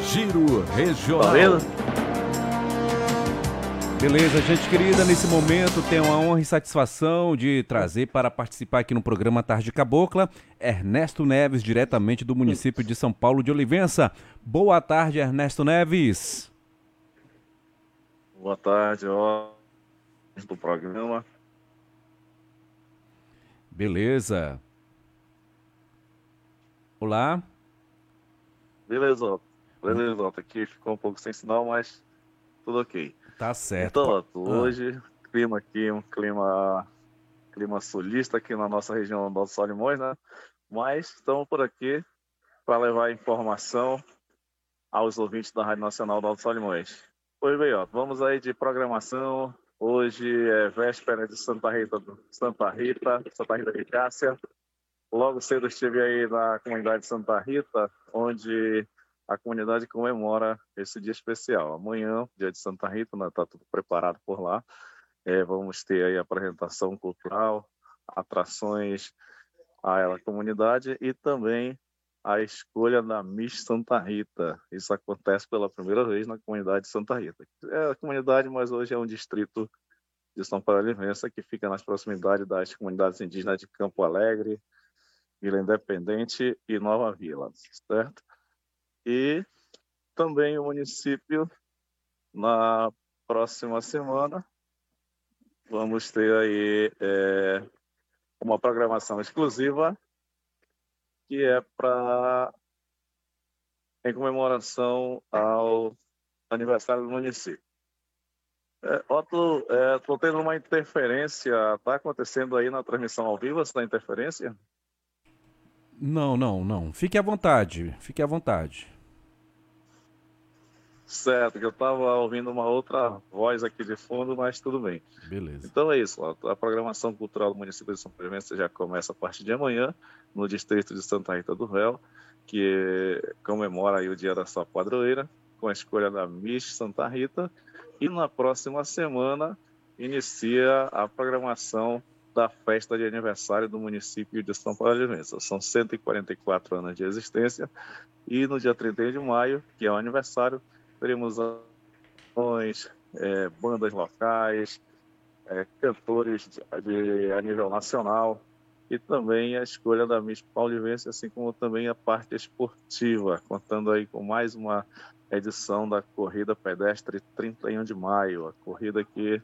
Giro Tá Regional. vendo? Beleza, gente querida, nesse momento tenho a honra e satisfação de trazer para participar aqui no programa Tarde Cabocla, Ernesto Neves, diretamente do município de São Paulo de Olivença. Boa tarde, Ernesto Neves. Boa tarde, ó, do programa. Beleza. Olá. Beleza, ó. Beleza, ó. Aqui ficou um pouco sem sinal, mas tudo ok. Tá certo. Então, ó, Ah, hoje, clima aqui, clima sulista aqui na nossa região do Alto Solimões, né? Mas estamos por aqui para levar informação aos ouvintes da Rádio Nacional do Alto Solimões. Pois bem, ó, vamos aí de programação. Hoje é véspera de Santa Rita de Cássia. Logo cedo estive aí na comunidade de Santa Rita, onde a comunidade comemora esse dia especial. Amanhã, dia de Santa Rita, né, tá tudo preparado por lá. Vamos ter aí apresentação cultural, atrações à comunidade e também a escolha da Miss Santa Rita. Isso acontece pela primeira vez na comunidade de Santa Rita. É a comunidade, mas hoje é um distrito de São Paulo Aliança, que fica nas proximidades das comunidades indígenas de Campo Alegre, Vila Independente e Nova Vila, certo? E também o município, na próxima semana, vamos ter aí uma programação exclusiva que é em comemoração ao aniversário do município. Otto, estou tendo uma interferência, está acontecendo aí na transmissão ao vivo essa interferência? não, não, não. Fique à vontade, fique à vontade. Certo, que eu estava ouvindo uma outra voz aqui de fundo, mas tudo bem. Beleza. Então é isso, a programação cultural do município de São Clemente já começa a partir de amanhã, no distrito de Santa Rita do Réu, que comemora aí o dia da sua padroeira, com a escolha da Miss Santa Rita, e na próxima semana inicia a programação da festa de aniversário do município de São Paulo de Olivença. São 144 anos de existência, e no dia 31 de maio, que é o aniversário, teremos ações, bandas locais, cantores a nível nacional e também a escolha da Miss Paulivense, assim como também a parte esportiva, contando aí com mais uma edição da Corrida Pedestre 31 de maio, a corrida que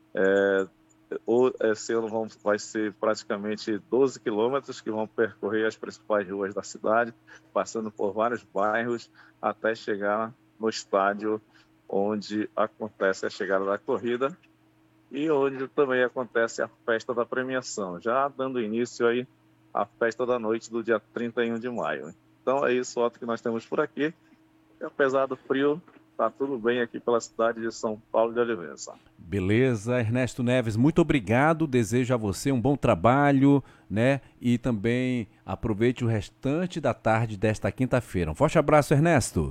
esse ano vai ser praticamente 12 quilômetros que vão percorrer as principais ruas da cidade, passando por vários bairros até chegar no estádio onde acontece a chegada da corrida e onde também acontece a festa da premiação, já dando início aí à festa da noite do dia 31 de maio. Então é isso, Otto, que nós temos por aqui. E, apesar do frio, está tudo bem aqui pela cidade de São Paulo de Olivença. Beleza, Ernesto Neves, muito obrigado. Desejo a você um bom trabalho, né? E também aproveite o restante da tarde desta quinta-feira. Um forte abraço, Ernesto.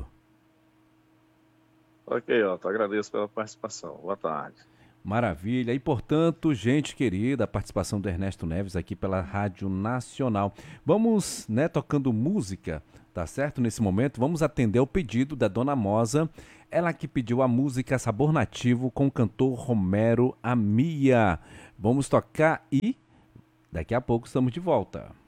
Ok, Otto, agradeço pela participação. Boa tarde. Maravilha. E, portanto, gente querida, a participação do Ernesto Neves aqui pela Rádio Nacional. Vamos, né, tocando música, tá certo? Nesse momento, vamos atender ao pedido da Dona Mosa, ela que pediu a música Sabor Nativo com o cantor Romero Amia. Vamos tocar e daqui a pouco estamos de volta.